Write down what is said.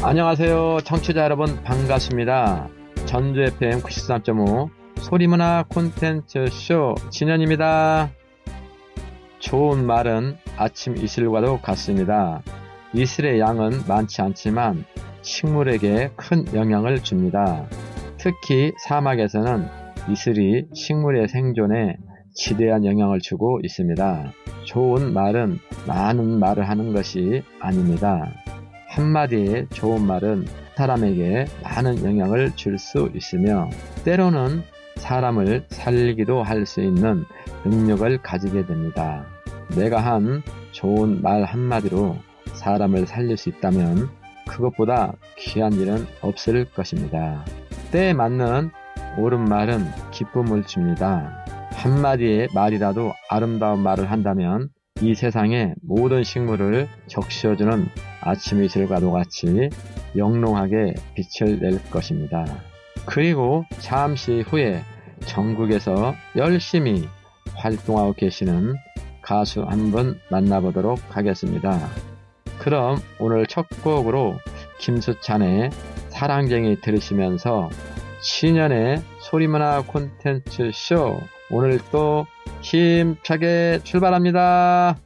안녕하세요. 청취자 여러분 반갑습니다. 전주 FM 93.5 소리문화 콘텐츠 쇼 진현입니다. 좋은 말은 아침 이슬과도 같습니다. 이슬의 양은 많지 않지만 식물에게 큰 영향을 줍니다. 특히 사막에서는 이슬이 식물의 생존에 지대한 영향을 주고 있습니다. 좋은 말은 많은 말을 하는 것이 아닙니다. 한마디의 좋은 말은 사람에게 많은 영향을 줄 수 있으며 때로는 사람을 살리기도 할 수 있는 능력을 가지게 됩니다. 내가 한 좋은 말 한마디로 사람을 살릴 수 있다면 그것보다 귀한 일은 없을 것입니다. 때에 맞는 옳은 말은 기쁨을 줍니다. 한마디의 말이라도 아름다운 말을 한다면 이 세상의 모든 식물을 적셔주는 아침 이슬과도 같이 영롱하게 빛을 낼 것입니다. 그리고 잠시 후에 전국에서 열심히 활동하고 계시는 가수 한 분 만나보도록 하겠습니다. 그럼 오늘 첫 곡으로 김수찬의 사랑쟁이 들으시면서 신현의 소리문화 콘텐츠 쇼 오늘 또 힘차게 출발합니다.